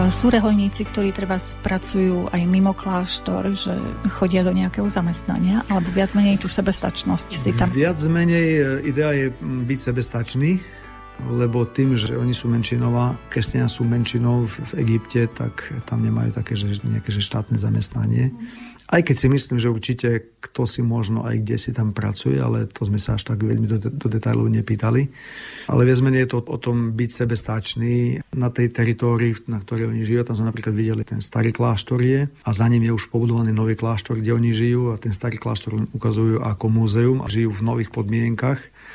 A sú rehoľníci, ktorí treba pracujú aj mimo kláštor, že chodia do nejakého zamestnania, alebo viac menej tú sebestačnosť si tam... Viac menej idea je byť sebestačný, lebo tým, že oni sú menšinová, kresťania sú menšinou v Egypte, tak tam nemajú také, že nejaké štátne zamestnanie. Aj keď si myslím, že určite kto si možno aj kde si tam pracuje, ale to sme sa až tak veľmi do detailov nepýtali. Ale viac menej je to o tom byť sebestačný na tej teritórii, na ktorej oni žijú. Tam sme napríklad videli ten starý kláštor je a za ním je už pobudovaný nový kláštor, kde oni žijú a ten starý kláštor ukazujú ako múzeum a žijú v nových podmienkach,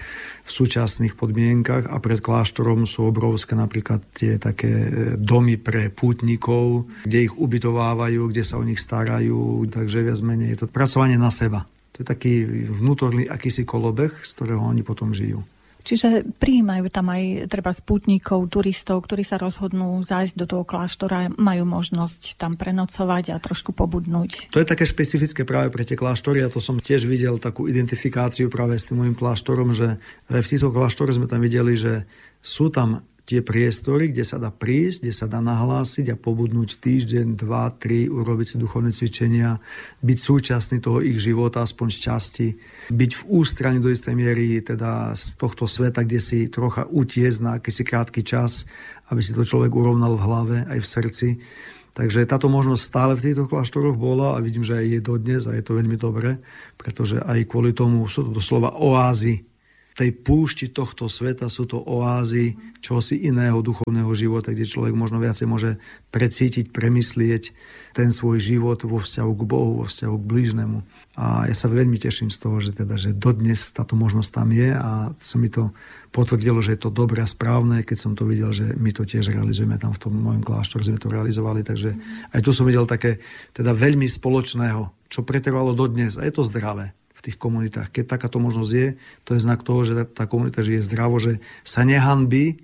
v súčasných podmienkach a pred kláštorom sú obrovské napríklad tie také domy pre pútnikov, kde ich ubytovávajú, kde sa o nich starajú, takže viac menej je to pracovanie na seba. To je taký vnútorný akýsi kolobeh, z ktorého oni potom žijú. Čiže prijímajú tam aj treba spútnikov, turistov, ktorí sa rozhodnú zájsť do toho kláštora, majú možnosť tam prenocovať a trošku pobudnúť. To je také špecifické práve pre tie kláštory a to som tiež videl takú identifikáciu práve s tým môjim kláštorom, že v týchto kláštoroch sme tam videli, že sú tam tie priestory, kde sa dá prísť, kde sa dá nahlásiť a pobudnúť týždeň, 2, 3, urobiť si duchovné cvičenia, byť súčasný toho ich života, aspoň z časti, byť v ústraní do istej miery teda z tohto sveta, kde si trocha utiesť na akýsi krátky čas, aby si to človek urovnal v hlave aj v srdci. Takže táto možnosť stále v týchto kláštoroch bola a vidím, že aj je dodnes a je to veľmi dobré, pretože aj kvôli tomu sú to doslova oázy tej púšti tohto sveta, sú to oázy čohosi iného duchovného života, kde človek možno viacej môže precítiť, premyslieť ten svoj život vo vzťahu k Bohu, vo vzťahu k blížnemu. A ja sa veľmi teším z toho, že dodnes táto možnosť tam je a som mi to potvrdilo, že je to dobré a správne, keď som to videl, že my to tiež realizujeme tam v tom mojom kláštore, sme to realizovali, takže aj tu som videl také veľmi spoločného, čo pretrvalo dodnes a je to zdravé v tých komunitách. Keď takáto možnosť je, to je znak toho, že tá komunita žije zdravo, že sa nehanbí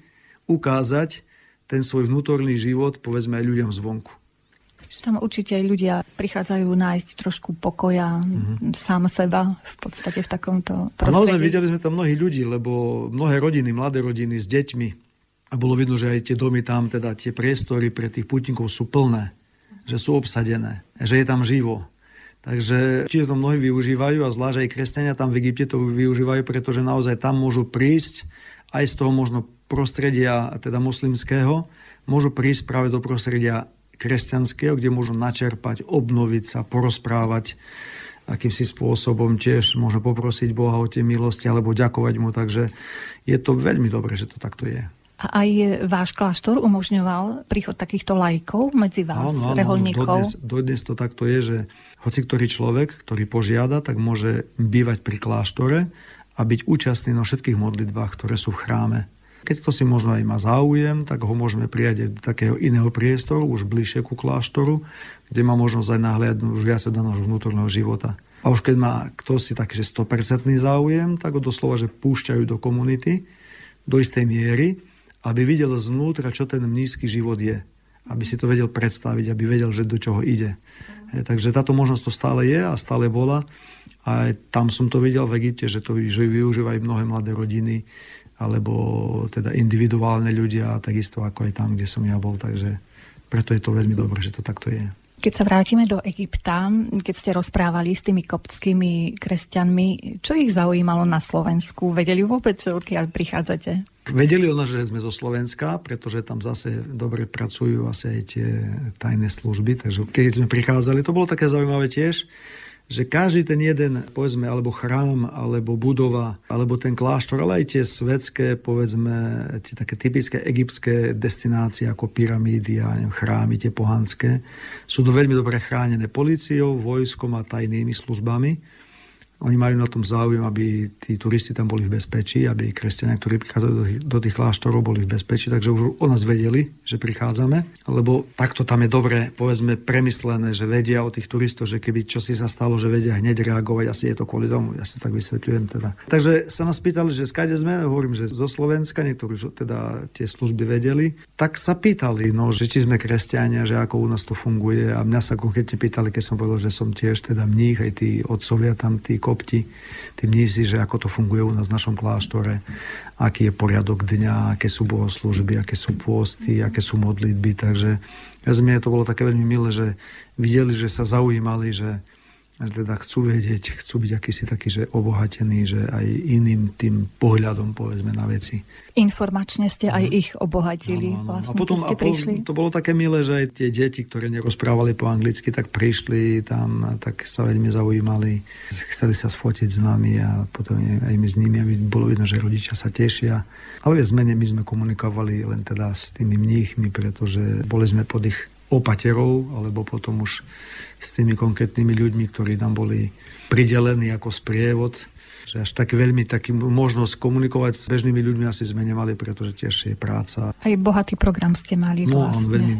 ukázať ten svoj vnútorný život, povedzme aj ľuďom zvonku. Že tam určite ľudia prichádzajú nájsť trošku pokoja, sám seba v podstate v takomto prostredí. A naozaj videli sme tam mnohých ľudí, lebo mnohé rodiny, mladé rodiny s deťmi a bolo vidno, že aj tie domy tam, teda tie priestory pre tých pútnikov sú plné, že sú obsadené, že je tam živo. Takže čiže to mnohí využívajú a zvlášť aj kresťania tam v Egypte to využívajú, pretože naozaj tam môžu prísť aj z toho možno prostredia teda moslimského, môžu prísť práve do prostredia kresťanského, kde môžu načerpať, obnoviť sa, porozprávať akýmsi spôsobom, tiež môžu poprosiť Boha o tie milosti alebo ďakovať mu, takže je to veľmi dobré, že to takto je. A aj váš kláštor umožňoval príchod takýchto laikov medzi vás, rehoľníkov? Dodnes to takto je, že hoci ktorý človek, ktorý požiada, tak môže bývať pri kláštore a byť účastný na všetkých modlitbách, ktoré sú v chráme. Keď to si možno aj má záujem, tak ho môžeme prijať do takého iného priestoru, už bližšie ku kláštoru, kde má možnosť aj nahliadnúť už viac do nášho vnútorného života. A už keď má kto si taký, že 100% záujem, tak ho doslova, že púšťajú do komunity, do istej miery, aby videl znútra, čo ten mníšsky život je. Aby si to vedel predstaviť, aby vedel, že do čoho ide. Takže táto možnosť to stále je a stále bola. A tam som to videl v Egypte, že to využívajú mnohé mladé rodiny, alebo teda individuálne ľudia, takisto ako aj tam, kde som ja bol. Takže preto je to veľmi dobré, že to takto je. Keď sa vrátime do Egypta, keď ste rozprávali s tými koptskými kresťanmi, čo ich zaujímalo na Slovensku? Vedeli vôbec, že odkiaľ prichádzate? Vedeli o nás, že sme zo Slovenska, pretože tam zase dobre pracujú asi aj tie tajné služby. Takže keď sme prichádzali, to bolo také zaujímavé tiež, že každý ten jeden, povedzme, alebo chrám, alebo budova, alebo ten kláštor, ale aj tie svetské, povedzme, tie také typické egyptské destinácie ako pyramídy a chrámy, tie pohanské, sú to veľmi dobre chránené políciou, vojskom a tajnými službami. Oni majú na tom záujem, aby tí turisti tam boli v bezpečí, aby kresťania, ktorí prichádzajú do tých kláštorov, boli v bezpečí, takže už o nás vedeli, že prichádzame, lebo takto tam je dobre, povedzme, premyslené, že vedia o tých turistov, že keby čosi sa stalo, že vedia hneď reagovať, asi je to kvôli tomu, ja si tak vysvetľujem teda. Takže sa nás pýtali, že skade sme, hovorím, že zo Slovenska, niektorí už teda tie služby vedeli, tak sa pýtali, no, že či sme kresťania, že ako u nás to funguje a mňa sa konkrétne pýtali, keď som povedal, že som tiež teda mních, aj tí otcovia tam, tí kopti, tí mnísi, že ako to funguje u nás v našom kláštore, aký je poriadok dňa, aké sú bohoslúžby, aké sú pôsty, aké sú modlitby. Takže mne to bolo také veľmi milé, že videli, že sa zaujímali, že teda chcú vedieť, chcú byť akýsi taký, že obohatení, že aj iným tým pohľadom, povedzme, na veci. Informačne ste aj ich obohatili. Áno. Vlastne, a potom ste prišli. To bolo také milé, že aj tie deti, ktoré nerozprávali po anglicky, tak prišli tam, tak sa veľmi zaujímali. Chceli sa sfotiť s nami a potom aj my s nimi, aby bolo vidno, že rodičia sa tešia. Ale viac menej my sme komunikovali len teda s tými mníchmi, pretože boli sme pod ich opaterov, alebo potom už s tými konkrétnymi ľuďmi, ktorí nám boli pridelení ako sprievod, že až taký možnosť komunikovať s bežnými ľuďmi asi sme nemali, pretože tiež je práca. Aj bohatý program ste mali No, vlastne. veľmi